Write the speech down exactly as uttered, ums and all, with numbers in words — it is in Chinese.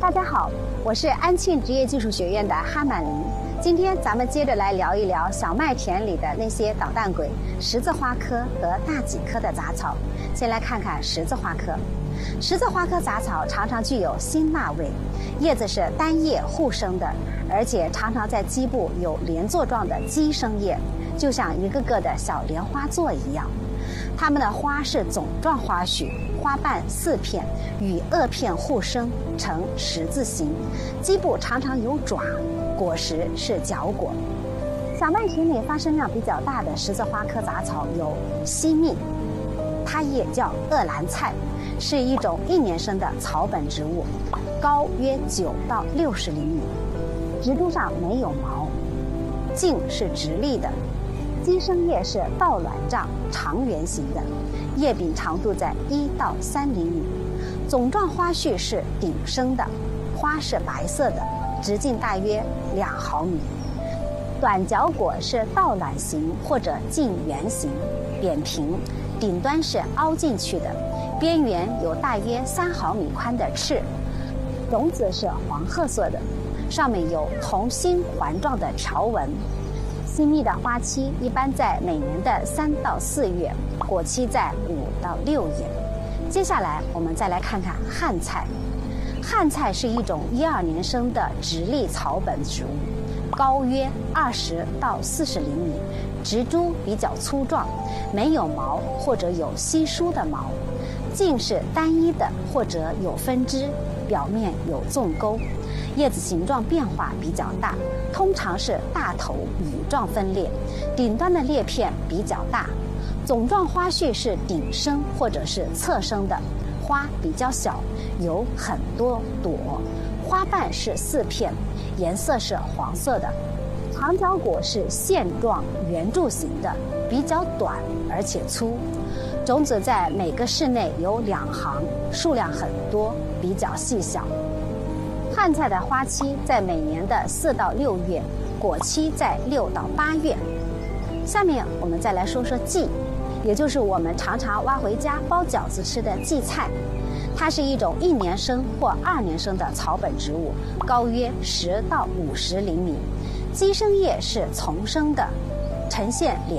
大家好，我是安庆职业技术学院的哈满林。今天咱们接着来聊一聊小麦田里的那些捣蛋鬼——十字花科和大戟科的杂草。先来看看十字花科。十字花科杂草常常具有辛辣味，叶子是单叶互生的，而且常常在基部有连座状的基生叶，就像一个个的小莲花座一样。它们的花是总状花序，花瓣四片，与萼片互生，呈十字形，基部常常有爪，果实是角果。小麦田里发生量比较大的十字花科杂草有西蜜，它也叫鄂兰菜，是一种一年生的草本植物，高约九到六十厘米，植株上没有毛，茎是直立的，基生叶是倒卵状长圆形的，叶柄长度在一到三厘米，总状花序是顶生的，花是白色的，直径大约两毫米，短角果是倒卵形或者近圆形，扁平，顶端是凹进去的，边缘有大约三毫米宽的翅，种子是黄褐色的，上面有同心环状的条纹。西蜜的花期一般在每年的三到四月，果期在五到六月。接下来我们再来看看旱菜。旱菜是一种一二年生的直立草本植物，高约二十到四十厘米，植株比较粗壮，没有毛或者有稀疏的毛，茎是单一的或者有分支，表面有纵沟，叶子形状变化比较大，通常是大头羽状分裂，顶端的裂片比较大，总状花序是顶生或者是侧生的，花比较小，有很多朵，花瓣是四片，颜色是黄色的，长角果是线状圆柱形的，比较短而且粗，种子在每个室内有两行，数量很多，比较细小。旱菜的花期在每年的四到六月，果期在六到八月。下面我们再来说说荠，也就是我们常常挖回家包饺子吃的荠菜。它是一种一年生或二年生的草本植物，高约十到五十厘米，基生叶是丛生的，呈现连